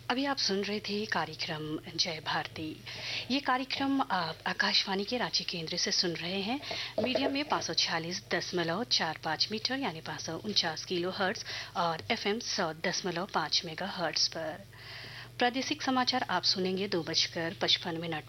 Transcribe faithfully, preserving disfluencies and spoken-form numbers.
अभी आप सुन रहे थे कार्यक्रम जय भारती। ये कार्यक्रम आप आकाशवाणी के रांची केंद्र से सुन रहे हैं। मीडियम में पाँच सौ छियालीस दशमलव चार पाँच मीटर यानी पाँच सौ उनचास किलो हर्ट्ज और एफएम सौ दशमलव पाँच मेगा हर्ट्ज पर। प्रादेशिक समाचार आप सुनेंगे दो बजकर पचपन मिनट